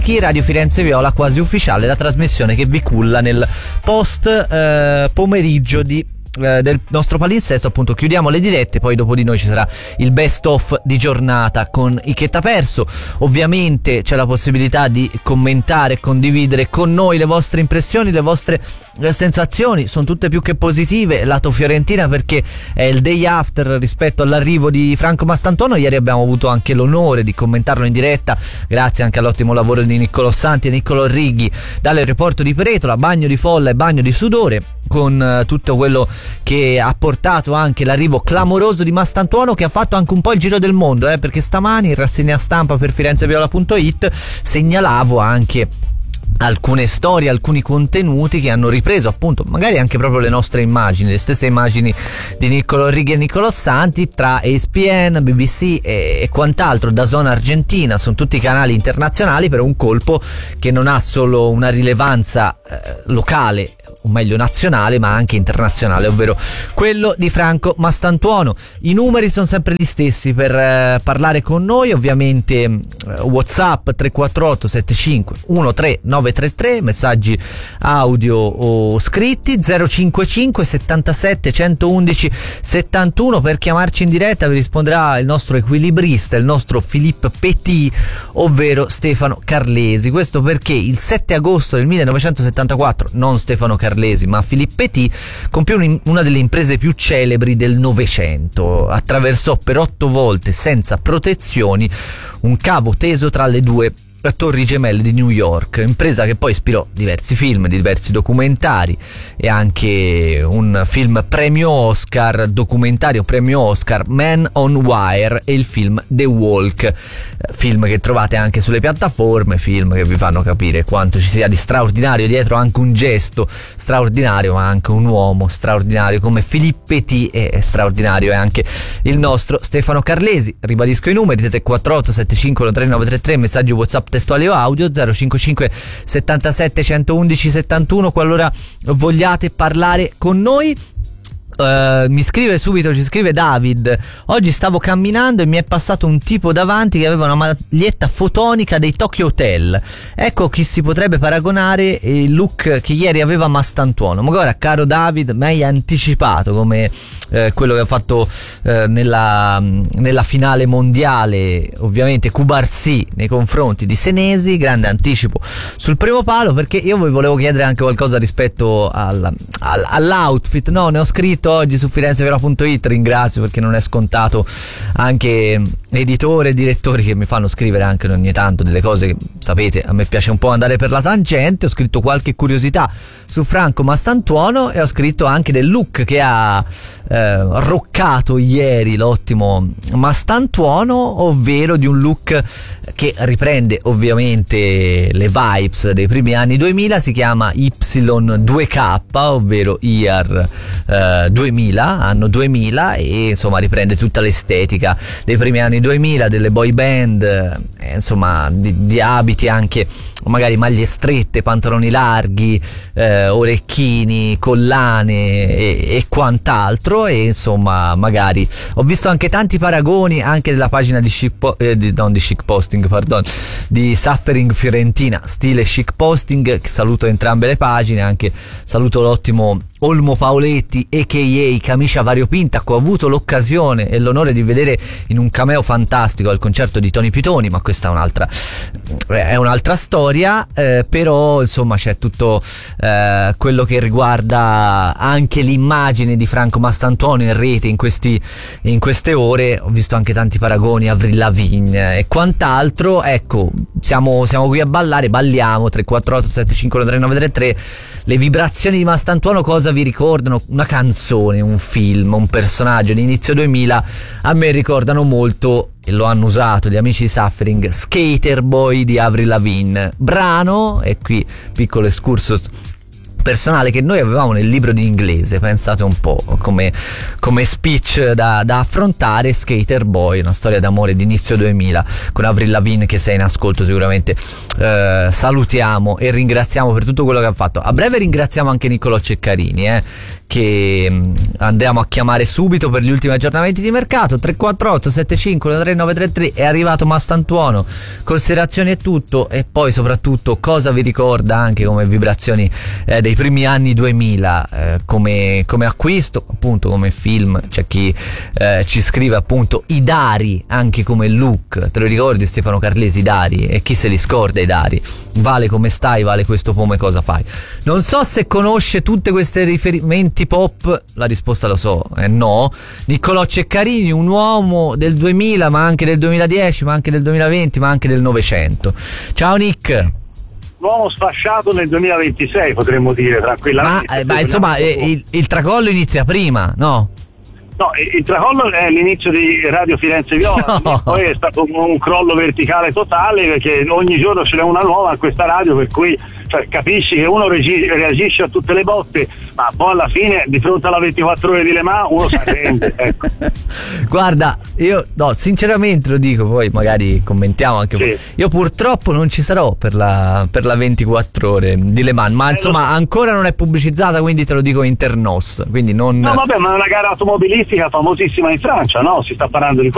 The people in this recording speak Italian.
Radio Firenze Viola quasi ufficiale, la trasmissione che vi culla nel post pomeriggio del nostro palinsesto. Appunto chiudiamo le dirette, poi dopo di noi ci sarà il best of di giornata con Icchetta Perso. Ovviamente c'è la possibilità di commentare e condividere con noi le vostre impressioni, le vostre sensazioni, sono tutte più che positive lato Fiorentina, perché è il day after rispetto all'arrivo di Franco Mastantuono. Ieri abbiamo avuto anche l'onore di commentarlo in diretta, grazie anche all'ottimo lavoro di Niccolò Santi e Niccolò Righi dall'aeroporto di Pretola, bagno di folla e bagno di sudore, con tutto quello che ha portato anche l'arrivo clamoroso di Mastantuono, che ha fatto anche un po' il giro del mondo, perché stamani in rassegna stampa per firenzeviola.it segnalavo anche alcune storie, alcuni contenuti che hanno ripreso appunto magari anche proprio le nostre immagini, le stesse immagini di Niccolò Righi e Niccolò Santi, tra ESPN, BBC e quant'altro, DAZN Argentina, sono tutti canali internazionali, per un colpo che non ha solo una rilevanza locale, o meglio nazionale, ma anche internazionale, ovvero quello di Franco Mastantuono. I numeri sono sempre gli stessi per parlare con noi, ovviamente WhatsApp 348 75 13933, messaggi audio o scritti 055 77 111 71. Per chiamarci in diretta vi risponderà il nostro equilibrista, il nostro Philippe Petit, ovvero Stefano Carlesi. Questo perché il 7 agosto del 1974 non Stefano Carlesi ma Philippe Petit compì una delle imprese più celebri del Novecento. Attraversò per 8 volte senza protezioni un cavo teso tra le due Torri Gemelle di New York, impresa che poi ispirò diversi film, diversi documentari e anche un film premio Oscar, documentario premio Oscar, Man on Wire, e il film The Walk, film che trovate anche sulle piattaforme, film che vi fanno capire quanto ci sia di straordinario dietro anche un gesto straordinario, ma anche un uomo straordinario come Philippe Petit, e straordinario è anche il nostro Stefano Carlesi. Ribadisco i numeri: 348 75 3933, messaggio WhatsApp testuale o audio 055 77 111 71 qualora vogliate parlare con noi. Mi scrive subito, ci scrive David: oggi stavo camminando e mi è passato un tipo davanti che aveva una maglietta fotonica dei Tokyo Hotel. Ecco chi si potrebbe paragonare il look che ieri aveva Mastantuono. Ma guarda, caro David, mi hai anticipato come quello che ha fatto nella finale mondiale, ovviamente Cubarsì nei confronti di Senesi, grande anticipo sul primo palo, perché io vi volevo chiedere anche qualcosa rispetto all'outfit, no? Ne ho scritto oggi su firenzeviola.it, ringrazio perché non è scontato, anche editori e direttori che mi fanno scrivere anche ogni tanto delle cose che, sapete, a me piace un po' andare per la tangente. Ho scritto qualche curiosità su Franco Mastantuono e ho scritto anche del look che ha roccato ieri l'ottimo Mastantuono, ovvero di un look che riprende ovviamente le vibes dei primi anni 2000, si chiama Y2K, ovvero Year 2000, anno 2000, e insomma riprende tutta l'estetica dei primi anni 2000, delle boy band, insomma di abiti anche magari maglie strette, pantaloni larghi, orecchini, collane e quant'altro. E insomma magari ho visto anche tanti paragoni anche della pagina di di Suffering Fiorentina, stile chic posting, che saluto entrambe le pagine, anche saluto l'ottimo Olmo Paoletti a.k.a. Camicia Variopinta, che ho avuto l'occasione e l'onore di vedere in un cameo fantastico al concerto di Tony Pitoni, ma questa è un'altra storia, però insomma c'è tutto quello che riguarda anche l'immagine di Franco Mastantuono in rete in queste ore. Ho visto anche tanti paragoni a Avril Lavigne e quant'altro. Ecco, siamo qui a ballare, balliamo. 348 75 3933. Le vibrazioni di Mastantuono cosa vi ricordano? Una canzone, un film, un personaggio di inizio 2000? A me ricordano molto, e lo hanno usato gli amici di Suffering, Skater Boy di Avril Lavigne. Brano, e qui piccolo excursus personale che noi avevamo nel libro di inglese, pensate un po' come speech da affrontare. Skater Boy, una storia d'amore di inizio 2000 con Avril Lavigne, che sei in ascolto sicuramente, salutiamo e ringraziamo per tutto quello che ha fatto. A breve ringraziamo anche Niccolò Ceccarini, che andiamo a chiamare subito per gli ultimi aggiornamenti di mercato. 348 75 3933. È arrivato Mastantuono, considerazioni e tutto, e poi soprattutto cosa vi ricorda anche come vibrazioni dei primi anni 2000, come acquisto, appunto, come film. C'è chi ci scrive appunto i Dari anche come look, te lo ricordi Stefano Carlesi, i Dari? E chi se li scorda i Dari? Vale, come stai? Vale, questo Pome cosa fai? Non so se conosce tutte queste riferimenti pop, la risposta lo so, no. Niccolò Ceccarini, un uomo del 2000, ma anche del 2010, ma anche del 2020, ma anche del Novecento. Ciao Nick. L'uomo sfasciato nel 2026, potremmo dire tranquillamente. Ma insomma, il tracollo inizia prima, no? No, il tracollo è l'inizio di Radio Firenze Viola, No. Poi è stato un crollo verticale totale, perché ogni giorno ce n'è una nuova a questa radio, per cui capisci che uno reagisce a tutte le botte, ma poi alla fine di fronte alla 24 ore di Le Mans uno si arrende, ecco. Guarda, io sinceramente lo dico, poi magari commentiamo anche Sì. voi. Io purtroppo non ci sarò per la 24 ore di Le Mans, ma insomma ancora non è pubblicizzata, quindi te lo dico internos, quindi non... No vabbè, ma è una gara automobilistica famosissima in Francia, no? Si sta parlando di